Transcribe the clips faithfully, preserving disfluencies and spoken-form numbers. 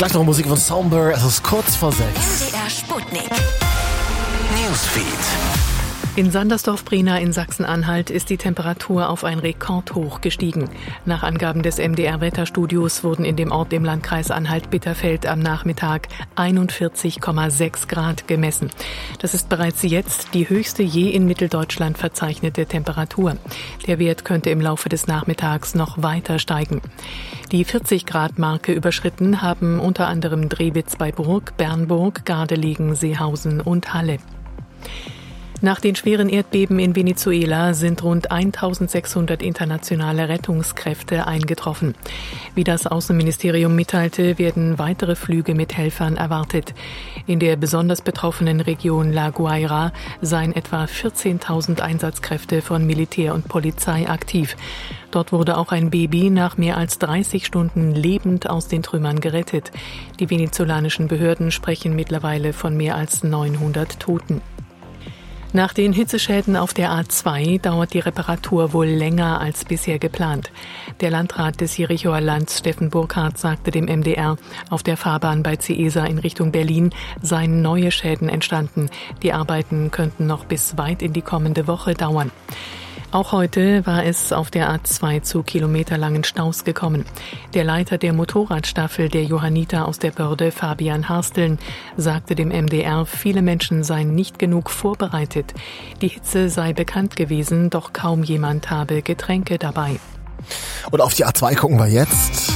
Gleich noch Musik von Somber, es ist kurz vor sechs. M D R Sputnik. Newsfeed. In Sandersdorf-Brena in Sachsen-Anhalt ist die Temperatur auf ein Rekordhoch gestiegen. Nach Angaben des M D R-Wetterstudios wurden in dem Ort im Landkreis Anhalt-Bitterfeld am Nachmittag einundvierzig Komma sechs Grad gemessen. Das ist bereits jetzt die höchste je in Mitteldeutschland verzeichnete Temperatur. Der Wert könnte im Laufe des Nachmittags noch weiter steigen. Die vierzig Grad Marke überschritten haben unter anderem Drewitz bei Burg, Bernburg, Gardelegen, Seehausen und Halle. Nach den schweren Erdbeben in Venezuela sind rund eintausendsechshundert internationale Rettungskräfte eingetroffen. Wie das Außenministerium mitteilte, werden weitere Flüge mit Helfern erwartet. In der besonders betroffenen Region La Guaira seien etwa vierzehntausend Einsatzkräfte von Militär und Polizei aktiv. Dort wurde auch ein Baby nach mehr als dreißig Stunden lebend aus den Trümmern gerettet. Die venezolanischen Behörden sprechen mittlerweile von mehr als neunhundert Toten. Nach den Hitzeschäden auf der A zwei dauert die Reparatur wohl länger als bisher geplant. Der Landrat des Jerichoer Lands, Steffen Burkhardt, sagte dem M D R, auf der Fahrbahn bei Ciesa in Richtung Berlin seien neue Schäden entstanden. Die Arbeiten könnten noch bis weit in die kommende Woche dauern. Auch heute war es auf der A zwei zu kilometerlangen Staus gekommen. Der Leiter der Motorradstaffel der Johanniter aus der Börde, Fabian Harsteln, sagte dem M D R, viele Menschen seien nicht genug vorbereitet. Die Hitze sei bekannt gewesen, doch kaum jemand habe Getränke dabei. Und auf die A zwei gucken wir jetzt.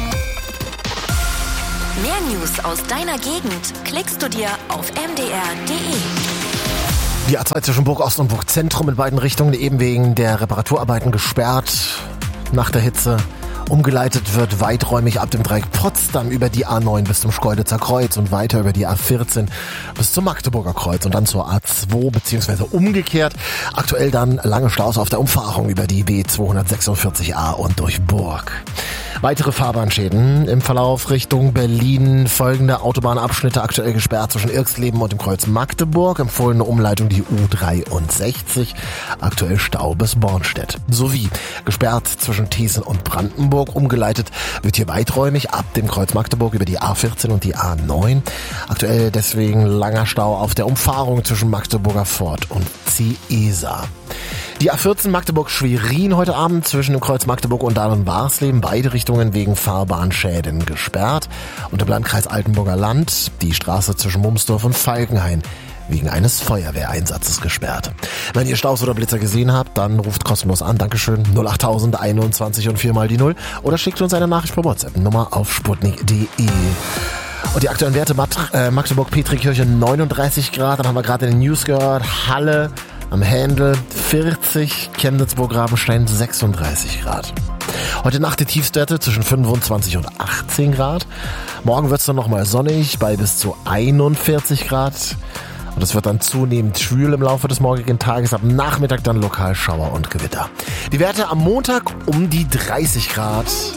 Mehr News aus deiner Gegend klickst du dir auf m d r punkt d e. Die A zwei zwischen Burg Ost und Burg Zentrum in beiden Richtungen eben wegen der Reparaturarbeiten gesperrt. Nach der Hitze umgeleitet wird weiträumig ab dem Dreieck Potsdam über die A neun bis zum Schkeuditzer Kreuz und weiter über die A vierzehn bis zum Magdeburger Kreuz und dann zur A zwei beziehungsweise umgekehrt. Aktuell dann lange Staus auf der Umfahrung über die B zweihundertsechsundvierzig A und durch Burg. Weitere Fahrbahnschäden im Verlauf Richtung Berlin. Folgende Autobahnabschnitte aktuell gesperrt zwischen Irxleben und dem Kreuz Magdeburg. Empfohlene Umleitung die U dreiundsechzig. Aktuell Stau bis Bornstedt. Sowie gesperrt zwischen Thesen und Brandenburg. Umgeleitet wird hier weiträumig ab dem Kreuz Magdeburg über die A vierzehn und die A neun. Aktuell deswegen langer Stau auf der Umfahrung zwischen Magdeburger Fort und Ciesa. Die A vierzehn Magdeburg-Schwerin heute Abend zwischen dem Kreuz Magdeburg und Dahlem-Warsleben. Beide Richtungen wegen Fahrbahnschäden gesperrt. Und im Landkreis Altenburger Land die Straße zwischen Mumsdorf und Falkenhain wegen eines Feuerwehreinsatzes gesperrt. Wenn ihr Staus oder Blitzer gesehen habt, dann ruft kostenlos an. Dankeschön. null acht tausend einundzwanzig und vier mal die null. Oder schickt uns eine Nachricht per WhatsApp. Nummer auf sputnik punkt de. Und die aktuellen Werte Magdeburg-Petrikirche neununddreißig Grad. Dann haben wir gerade in den News gehört. Halle am Händel vierzig, Chemnitz-Burg-Rabenstein sechsunddreißig Grad. Heute Nacht die Tiefstwerte zwischen fünfundzwanzig und achtzehn Grad. Morgen wird es dann nochmal sonnig bei bis zu einundvierzig Grad. Und es wird dann zunehmend schwül im Laufe des morgigen Tages. Ab Nachmittag dann lokal Schauer und Gewitter. Die Werte am Montag um die dreißig Grad.